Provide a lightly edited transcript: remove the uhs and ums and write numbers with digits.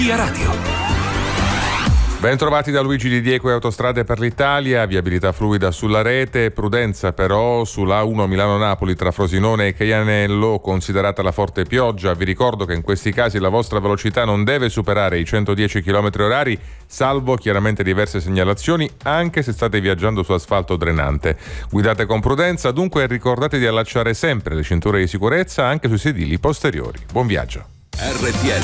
Via Radio. Ben trovati da Luigi Di Diego e Autostrade per l'Italia, viabilità fluida sulla rete, prudenza però sulla A1 Milano-Napoli tra Frosinone e Caianello, considerata la forte pioggia. Vi ricordo che in questi casi la vostra velocità non deve superare i 110 km/h, salvo chiaramente diverse segnalazioni, anche se state viaggiando su asfalto drenante. Guidate con prudenza, dunque ricordate di allacciare sempre le cinture di sicurezza anche sui sedili posteriori. Buon viaggio. RTL